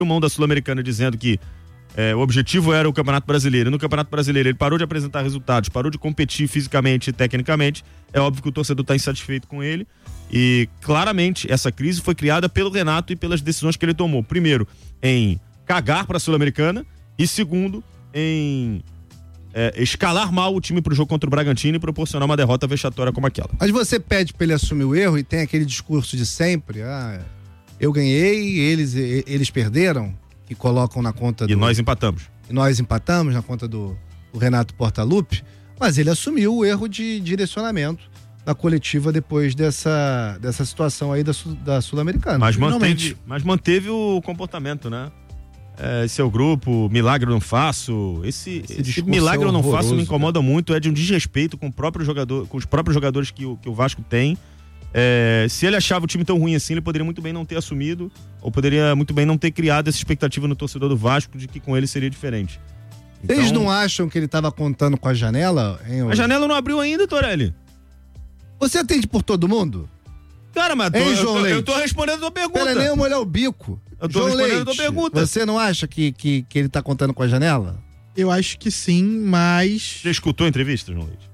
mão da Sul-Americana dizendo que o objetivo era o Campeonato Brasileiro. E no Campeonato Brasileiro ele parou de apresentar resultados, parou de competir fisicamente e tecnicamente. É óbvio que o torcedor está insatisfeito com ele. E claramente essa crise foi criada pelo Renato e pelas decisões que ele tomou. Primeiro, em cagar para a Sul-Americana. E segundo, em escalar mal o time para o jogo contra o Bragantino e proporcionar uma derrota vexatória como aquela. Mas você pede para ele assumir o erro e tem aquele discurso de sempre: eu ganhei, eles perderam, que colocam na conta do... E nós empatamos. E nós empatamos na conta do Renato Portaluppi, mas ele assumiu o erro de direcionamento na coletiva depois dessa situação aí da Sul-Americana. Mas manteve o comportamento, né? Esse é o grupo, milagre eu não faço. Esse milagre eu não faço me incomoda muito, é de um desrespeito com o próprio jogador, com os próprios jogadores que o Vasco tem. Se ele achava o time tão ruim assim, ele poderia muito bem não ter assumido, ou poderia muito bem não ter criado essa expectativa no torcedor do Vasco de que com ele seria diferente. Vocês não acham que ele estava contando com a janela, hein? A janela não abriu ainda, Torelli. Você atende por todo mundo? Cara, mas eu tô respondendo a tua pergunta. Pera, nem eu molhar o bico. Eu tô respondendo a tua pergunta. Você não acha que ele tá contando com a janela? Eu acho que sim, mas... Você escutou a entrevista, João Leite?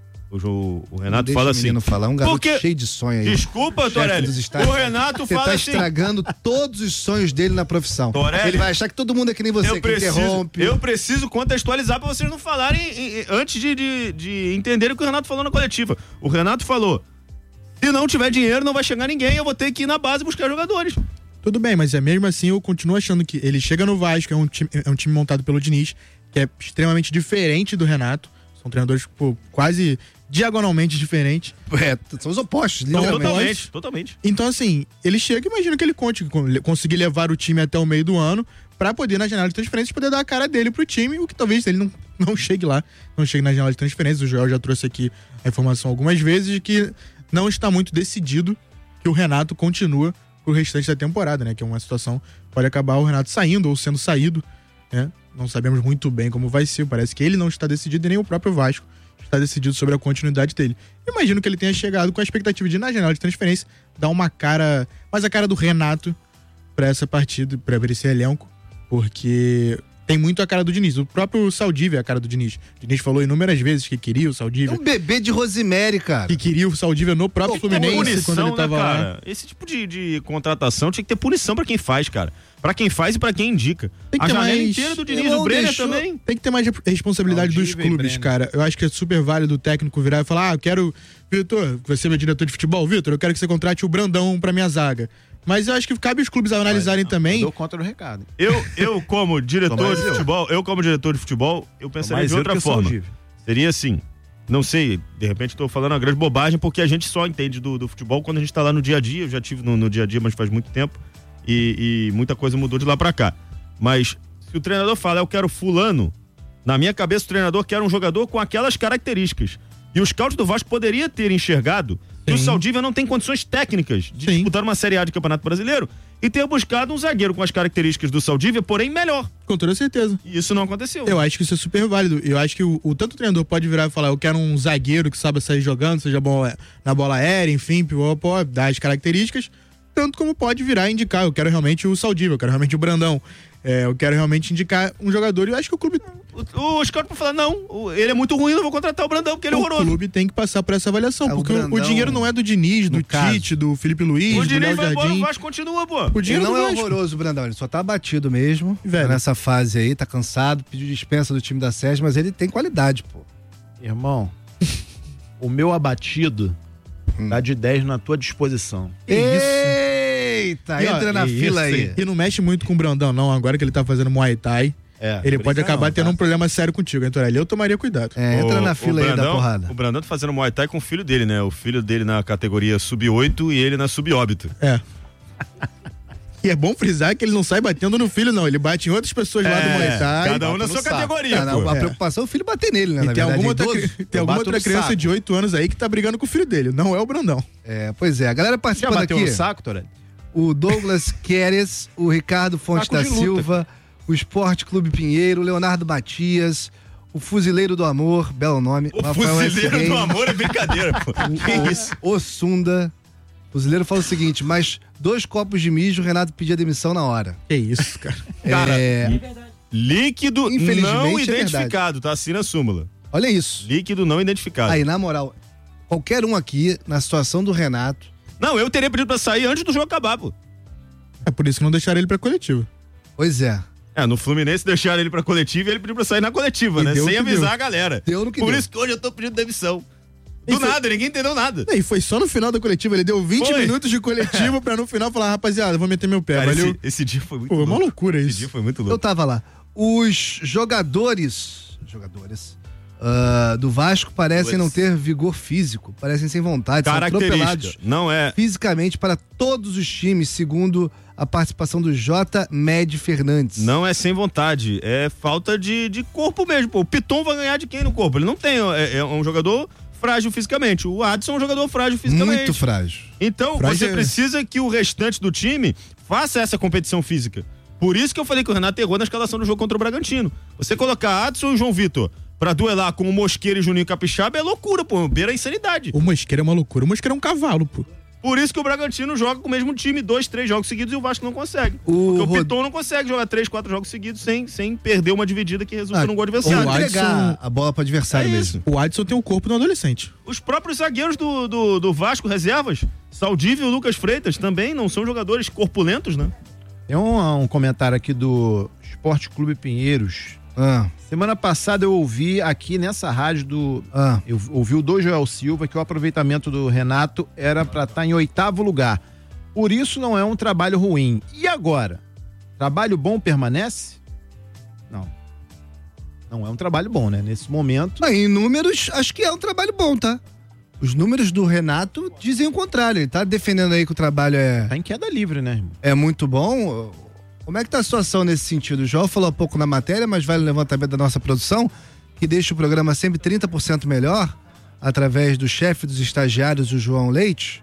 O Renato fala assim... Não falar, um garoto cheio de sonho aí. Desculpa, Torelli. O Renato fala assim... Você tá estragando todos os sonhos dele na profissão. Torelli, ele vai achar que todo mundo é que nem você, que interrompe. Eu preciso contextualizar pra vocês não falarem antes de entenderem o que o Renato falou na coletiva. O Renato falou: se não tiver dinheiro, não vai chegar ninguém, eu vou ter que ir na base buscar jogadores. Tudo bem, mas mesmo assim eu continuo achando que ele chega no Vasco, é um time montado pelo Diniz, que é extremamente diferente do Renato. São treinadores quase diagonalmente diferentes. São os opostos, literalmente. Totalmente. Então, assim, ele chega e imagina que ele conseguir levar o time até o meio do ano pra poder, na janela de transferências, poder dar a cara dele pro time, o que talvez ele não chegue lá, não chegue na janela de transferências. O Joel já trouxe aqui a informação algumas vezes de que não está muito decidido que o Renato continua pro restante da temporada, né? Que é uma situação que pode acabar o Renato saindo ou sendo saído, né? Não sabemos muito bem como vai ser, parece que ele não está decidido e nem o próprio Vasco está decidido sobre a continuidade dele. Imagino que ele tenha chegado com a expectativa de, na janela de transferência, dar uma cara, mais a cara do Renato para essa partida, para ver esse elenco, porque tem muito a cara do Diniz. O próprio Saldívia é a cara do Diniz. O Diniz falou inúmeras vezes que queria o Saldívia. É um bebê de Rosemary, cara. Que queria o Saldívia no próprio Fluminense punição, quando ele tava lá. Esse tipo de contratação tinha que ter punição pra quem faz, cara. Pra quem faz e pra quem indica. Tem que a ter janela mais... inteira do Diniz, o Brenner também. Tem que ter mais responsabilidade dos clubes, cara. Eu acho que é super válido o técnico virar e falar: eu quero... Vitor, você é meu diretor de futebol. Vitor, eu quero que você contrate o Brandão pra minha zaga. Mas eu acho que cabe os clubes analisarem também. Eu dou conta do recado. Eu como diretor de futebol, eu pensaria de outra forma. Seria assim, não sei, de repente estou falando uma grande bobagem, porque a gente só entende do futebol quando a gente está lá no dia a dia. Eu já tive no dia a dia, mas faz muito tempo, e muita coisa mudou de lá pra cá. Mas se o treinador fala: eu quero fulano, na minha cabeça o treinador quer um jogador com aquelas características. E o scout do Vasco poderia ter enxergado que o Saldívia não tem condições técnicas de disputar uma Série A de Campeonato Brasileiro e ter buscado um zagueiro com as características do Saldívia, porém melhor. Com toda certeza. E isso não aconteceu. Eu acho que isso é super válido. Eu acho que tanto o treinador pode virar e falar: eu quero um zagueiro que saiba sair jogando, seja bom na bola aérea, enfim, dar as características, tanto como pode virar e indicar: eu quero realmente o Saldívia, eu quero realmente o Brandão. Eu quero realmente indicar um jogador, e eu acho que o clube... O scout pode falar: não, ele é muito ruim, não vou contratar o Brandão, porque ele é horroroso. O clube tem que passar por essa avaliação, porque o dinheiro não é do Diniz, do Tite, do Felipe Luiz, do Léo Jardim. O Vasco continua, pô. Ele não é horroroso, o Brandão, ele só tá abatido mesmo, tá nessa fase aí, tá cansado, pediu dispensa do time da Sérgio, mas ele tem qualidade, pô. Irmão, o meu abatido tá de 10 na tua disposição. Eita, entra na fila aí. E não mexe muito com o Brandão, não. Agora que ele tá fazendo Muay Thai, ele pode acabar tendo um problema sério contigo, hein, Torelli? Eu tomaria cuidado. Entra na fila aí da porrada. O Brandão tá fazendo Muay Thai com o filho dele, né? O filho dele na categoria sub-8 e ele na sub-óbito. E é bom frisar que ele não sai batendo no filho, não. Ele bate em outras pessoas lá do Muay Thai. Cada um na sua categoria. A preocupação é o filho bater nele, né? E tem alguma outra criança de 8 anos aí que tá brigando com o filho dele. Não é o Brandão. Pois é. A galera participando aqui. Já bateu no saco, Torelli? O Douglas Queres, o Ricardo Fonte da Silva, o Esporte Clube Pinheiro, o Leonardo Matias, o Fuzileiro do Amor, belo nome. O Fuzileiro do Amor é brincadeira, pô. O Sunda, Fuzileiro fala o seguinte, mas 2 copos de mijo, o Renato pedia demissão na hora. Que isso, cara. Cara, líquido não é identificado, tá? Assina a súmula. Olha isso. Líquido não identificado. Aí, na moral, qualquer um aqui, na situação do Renato... Não, eu teria pedido pra sair antes do jogo acabar, pô. É por isso que não deixaram ele pra coletiva. Pois é. No Fluminense deixaram ele pra coletiva e ele pediu pra sair na coletiva, né? Sem avisar a galera. Por isso que hoje eu tô pedindo demissão. Do nada, ninguém entendeu nada. E foi só no final da coletiva, ele deu 20 minutos de coletiva pra no final falar, rapaziada, vou meter meu pé, cara, valeu? Esse dia foi muito louco. Uma loucura isso. Esse dia foi muito louco. Eu tava lá. Os jogadores do Vasco parecem não ter vigor físico, parecem sem vontade, são atropelados não é fisicamente para todos os times, segundo a participação do J. Med Fernandes. Não é sem vontade, é falta de corpo mesmo. Pô. O Piton vai ganhar de quem no corpo? Ele não tem, é um jogador frágil fisicamente. O Adson é um jogador frágil fisicamente. Muito frágil. Então, você precisa que o restante do time faça essa competição física. Por isso que eu falei que o Renato errou na escalação do jogo contra o Bragantino. Você colocar Adson e João Vitor pra duelar com o Mosqueira e Juninho Capixaba é loucura, pô. Beira a insanidade. O Mosqueira é uma loucura. O Mosqueira é um cavalo, pô. Por isso que o Bragantino joga com o mesmo time 2, 3 jogos seguidos e o Vasco não consegue. Porque o Piton não consegue jogar 3, 4 jogos seguidos sem perder uma dividida que resulta num gol adversário. Ou entregar a bola pro adversário mesmo. O Adson tem o corpo do adolescente. Os próprios zagueiros do Vasco, reservas, Saldívio e Lucas Freitas, também não são jogadores corpulentos, né? Tem um comentário aqui do Esporte Clube Pinheiros. Semana passada eu ouvi aqui nessa rádio eu ouvi o do Joel Silva que o aproveitamento do Renato era para estar em 8º lugar. Por isso não é um trabalho ruim. E agora? Trabalho bom permanece? Não. Não é um trabalho bom, né? Nesse momento... Em números, acho que é um trabalho bom, tá? Os números do Renato dizem o contrário. Ele tá defendendo aí que o trabalho tá em queda livre, né, irmão? É muito bom. Como é que tá a situação nesse sentido? O João falou há pouco na matéria, mas vale o levantamento da nossa produção, que deixa o programa sempre 30% melhor, através do chefe dos estagiários, o João Leite.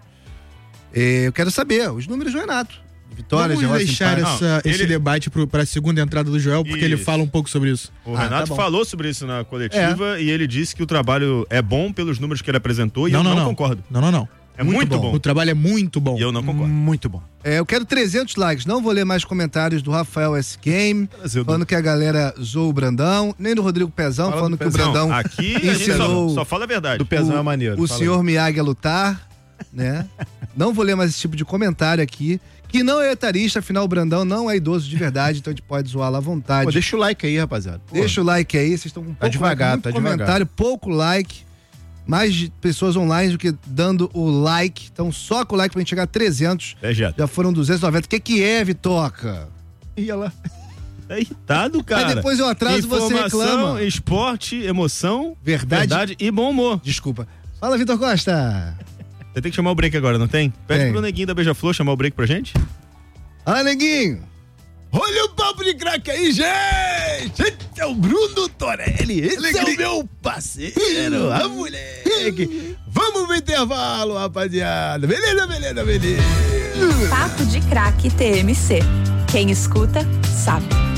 Eu quero saber os números do Renato. Vitórias, vamos deixar esse debate para a segunda entrada do Joel, porque ele fala um pouco sobre isso. O Renato falou sobre isso na coletiva e ele disse que o trabalho é bom pelos números que ele apresentou e eu não concordo. Não. É muito bom. O trabalho é muito bom. E eu não concordo. Muito bom. Eu quero 300 likes. Não vou ler mais comentários do Rafael S. Game, falando que a galera zoou o Brandão, nem do Rodrigo Pezão, falando que o Brandão aqui ensinou só fala a verdade. Do Pezão é maneiro. O senhor Miyagi a lutar, né? Não vou ler mais esse tipo de comentário aqui. Que não é etarista, afinal o Brandão não é idoso de verdade, então a gente pode zoar lá à vontade. Deixa o like aí, rapaziada. Deixa o like aí, vocês estão com pouco devagar, comentário, pouco like. Mais de pessoas online do que dando o like. Então, só com o like pra gente chegar a 300. Já foram 290. O que é, Vitoca? Ia lá. Tá irritado, cara. Aí depois eu atraso e você reclama. Esporte, emoção, verdade e bom humor. Desculpa. Fala, Vitor Costa. Você tem que chamar o break agora, não tem? Pede pro Neguinho da Beija-Flor chamar o break pra gente. Fala, Neguinho. Olha o papo de craque aí, gente! Esse é o Bruno Torelli, esse é o meu parceiro, a moleque. Vamos pro intervalo, rapaziada. Beleza. Papo de craque TMC. Quem escuta, sabe.